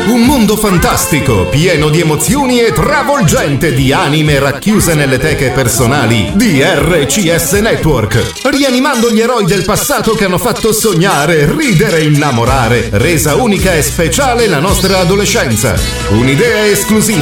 Un mondo fantastico, pieno di emozioni e travolgente di anime racchiuse nelle teche personali di RCS Network, rianimando gli eroi del passato che hanno fatto sognare, ridere e innamorare, resa unica e speciale la nostra adolescenza. Un'idea esclusiva